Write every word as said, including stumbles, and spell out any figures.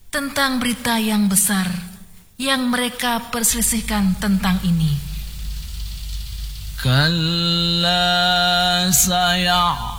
tentang berita yang besar yang mereka perselisihkan tentang ini. Kalla saya